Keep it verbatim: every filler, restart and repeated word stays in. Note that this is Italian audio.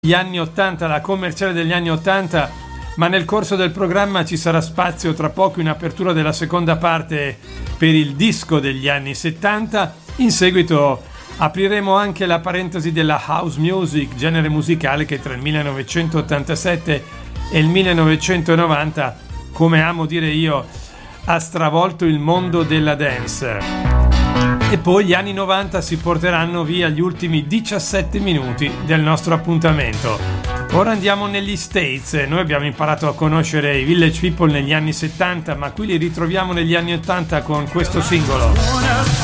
Gli anni ottanta, la commerciale degli anni ottanta, ma nel corso del programma ci sarà spazio tra poco in apertura della seconda parte per il disco degli anni settanta. In seguito apriremo anche la parentesi della house music, genere musicale che tra il millenovecentottantasette e il millenovecentonovanta, come amo dire io, ha stravolto il mondo della dance. E poi gli anni novanta si porteranno via gli ultimi diciassette minuti del nostro appuntamento. Ora andiamo negli States. Noi abbiamo imparato a conoscere i Village People negli anni settanta, ma qui li ritroviamo negli anni ottanta con questo singolo.